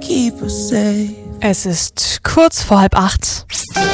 keep us safe. Es ist kurz vor 7:30.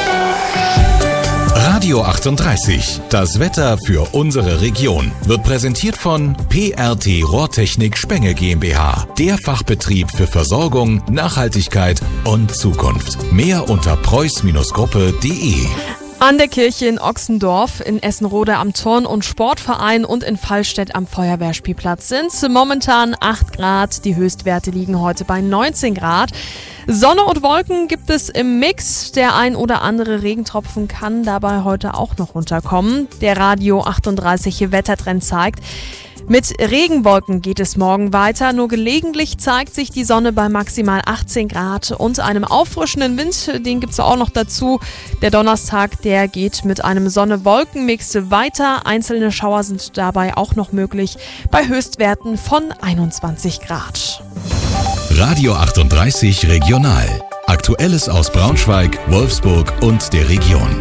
Radio 38, das Wetter für unsere Region, wird präsentiert von PRT Rohrtechnik Spenge GmbH, der Fachbetrieb für Versorgung, Nachhaltigkeit und Zukunft. Mehr unter preuß-gruppe.de. An der Kirche in Ochsendorf, in Essenrode am Turn- und Sportverein und in Fallstädt am Feuerwehrspielplatz sind momentan 8 Grad. Die Höchstwerte liegen heute bei 19 Grad. Sonne und Wolken gibt es im Mix. Der ein oder andere Regentropfen kann dabei heute auch noch runterkommen. Der Radio 38 Wettertrend zeigt, mit Regenwolken geht es morgen weiter. Nur gelegentlich zeigt sich die Sonne bei maximal 18 Grad und einem auffrischenden Wind. Den gibt es auch noch dazu. Der Donnerstag, der geht mit einem Sonne-Wolken-Mix weiter. Einzelne Schauer sind dabei auch noch möglich bei Höchstwerten von 21 Grad. Radio 38 Regional. Aktuelles aus Braunschweig, Wolfsburg und der Region.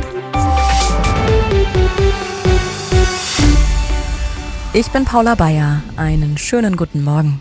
Ich bin Paula Bayer. Einen schönen guten Morgen.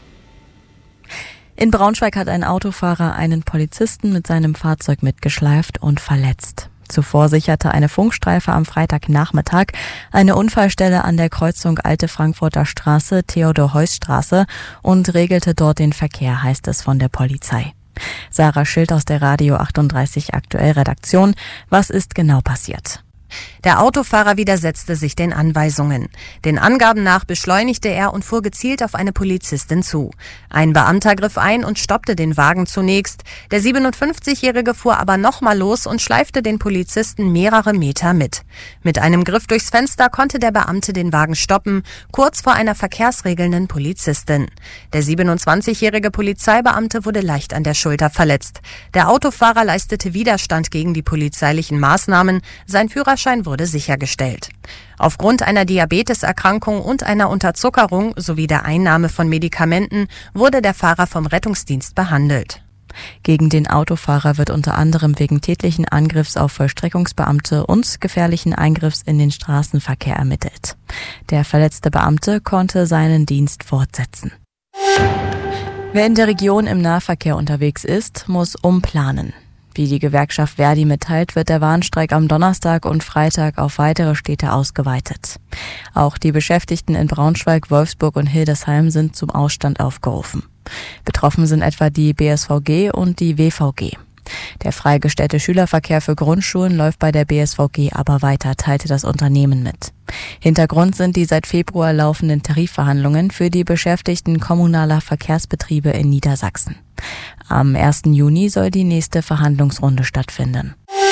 In Braunschweig hat ein Autofahrer einen Polizisten mit seinem Fahrzeug mitgeschleift und verletzt. Zuvor sicherte eine Funkstreife am Freitagnachmittag eine Unfallstelle an der Kreuzung Alte Frankfurter Straße, Theodor-Heuss-Straße und regelte dort den Verkehr, heißt es von der Polizei. Sarah Schild aus der Radio 38 Aktuell Redaktion. Was ist genau passiert? Der Autofahrer widersetzte sich den Anweisungen. Den Angaben nach beschleunigte er und fuhr gezielt auf eine Polizistin zu. Ein Beamter griff ein und stoppte den Wagen zunächst. Der 57-Jährige fuhr aber nochmal los und schleifte den Polizisten mehrere Meter mit. Mit einem Griff durchs Fenster konnte der Beamte den Wagen stoppen, kurz vor einer verkehrsregelnden Polizistin. Der 27-jährige Polizeibeamte wurde leicht an der Schulter verletzt. Der Autofahrer leistete Widerstand gegen die polizeilichen Maßnahmen. Sein Führerschein wurde sichergestellt. Aufgrund einer Diabeteserkrankung und einer Unterzuckerung sowie der Einnahme von Medikamenten wurde der Fahrer vom Rettungsdienst behandelt. Gegen den Autofahrer wird unter anderem wegen tätlichen Angriffs auf Vollstreckungsbeamte und gefährlichen Eingriffs in den Straßenverkehr ermittelt. Der verletzte Beamte konnte seinen Dienst fortsetzen. Wer in der Region im Nahverkehr unterwegs ist, muss umplanen. Wie die Gewerkschaft Verdi mitteilt, wird der Warnstreik am Donnerstag und Freitag auf weitere Städte ausgeweitet. Auch die Beschäftigten in Braunschweig, Wolfsburg und Hildesheim sind zum Ausstand aufgerufen. Betroffen sind etwa die BSVG und die WVG. Der freigestellte Schülerverkehr für Grundschulen läuft bei der BSVG aber weiter, teilte das Unternehmen mit. Hintergrund sind die seit Februar laufenden Tarifverhandlungen für die Beschäftigten kommunaler Verkehrsbetriebe in Niedersachsen. Am 1. Juni soll die nächste Verhandlungsrunde stattfinden.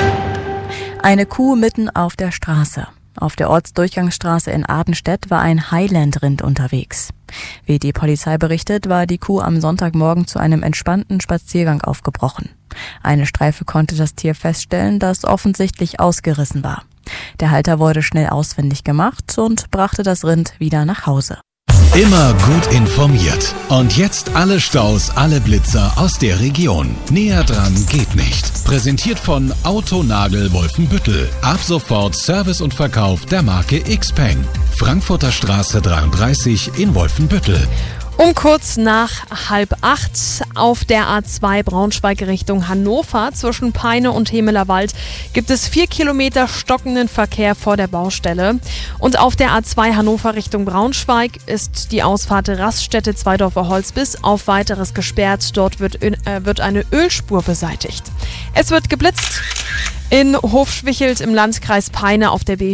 Eine Kuh mitten auf der Straße. Auf der Ortsdurchgangsstraße in Adenstedt war ein Highland-Rind unterwegs. Wie die Polizei berichtet, war die Kuh am Sonntagmorgen zu einem entspannten Spaziergang aufgebrochen. Eine Streife konnte das Tier feststellen, das offensichtlich ausgerissen war. Der Halter wurde schnell ausfindig gemacht und brachte das Rind wieder nach Hause. Immer gut informiert. Und jetzt alle Staus, alle Blitzer aus der Region. Näher dran geht nicht. Präsentiert von Autonagel Wolfenbüttel. Ab sofort Service und Verkauf der Marke Xpeng. Frankfurter Straße 33 in Wolfenbüttel. Um kurz nach 7:30 auf der A2 Braunschweig Richtung Hannover zwischen Peine und Hemelerwald gibt es 4 Kilometer stockenden Verkehr vor der Baustelle. Und auf der A2 Hannover Richtung Braunschweig ist die Ausfahrt Raststätte Zweidorfer Holzbiss auf weiteres gesperrt. Dort wird eine Ölspur beseitigt. Es wird geblitzt. In Hofschwichelt im Landkreis Peine auf der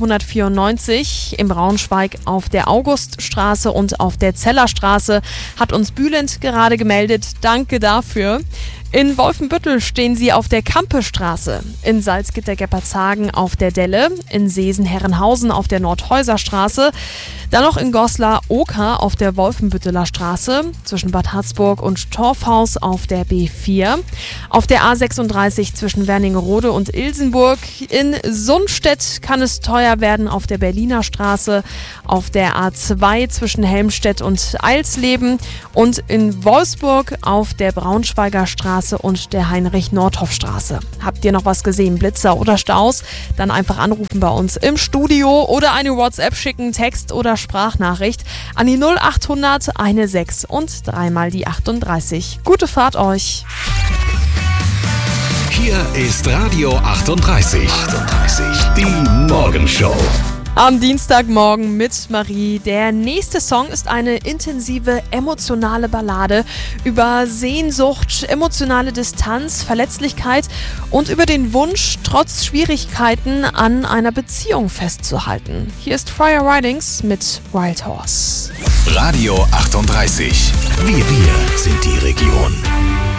B494, in Braunschweig auf der Auguststraße und auf der Zellerstraße hat uns Bülent gerade gemeldet. Danke dafür. In Wolfenbüttel stehen sie auf der Kampestraße, in Salzgitter-Geppershagen auf der Delle, in Seesen-Herrenhausen auf der Nordhäuserstraße, dann noch in Goslar-Oker auf der Wolfenbütteler Straße, zwischen Bad Harzburg und Torfhaus auf der B4, auf der A36 zwischen Wernigerode und Ilsenburg, in Sundstedt kann es teuer werden auf der Berliner Straße, auf der A2 zwischen Helmstedt und Eilsleben und in Wolfsburg auf der Braunschweiger Straße Straße und der Heinrich-Nordhoff-Straße. Habt ihr noch was gesehen, Blitzer oder Staus? Dann einfach anrufen bei uns im Studio oder eine WhatsApp schicken, Text- oder Sprachnachricht an die 0800 16 und dreimal die 38. Gute Fahrt euch! Hier ist Radio 38. Die Morgenshow. Am Dienstagmorgen mit Marie. Der nächste Song ist eine intensive, emotionale Ballade über Sehnsucht, emotionale Distanz, Verletzlichkeit und über den Wunsch, trotz Schwierigkeiten an einer Beziehung festzuhalten. Hier ist Fire Ridings mit Wild Horse. Radio 38. Wir sind die Region.